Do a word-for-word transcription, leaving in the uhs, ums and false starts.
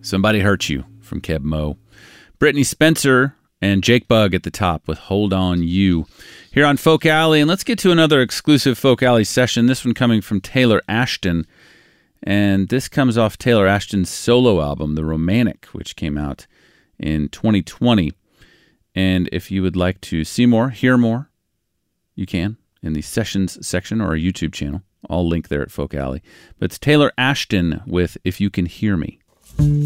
Somebody Hurt You from Keb Mo. Brittany Spencer and Jake Bugg at the top with Hold On You here on Folk Alley. And let's get to another exclusive Folk Alley session, this one coming from Taylor Ashton. And this comes off Taylor Ashton's solo album, The Romantic, which came out in twenty twenty. And if you would like to see more, hear more, you can in the Sessions section or our YouTube channel. I'll link there at Folk Alley. But it's Taylor Ashton with If You Can Hear Me.